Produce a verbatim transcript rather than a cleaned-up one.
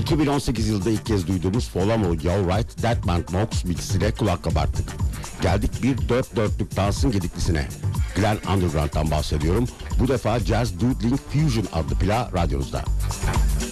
iki bin on sekiz yılında ilk kez duyduğumuz Follow Me You're Right, That Man Knox mixisiyle kulak kabarttık. Geldik bir dört dörtlük dansın gediklisine. Glen Underground'dan bahsediyorum. Bu defa Jazz Doodling Fusion adlı plağı radyonuzda.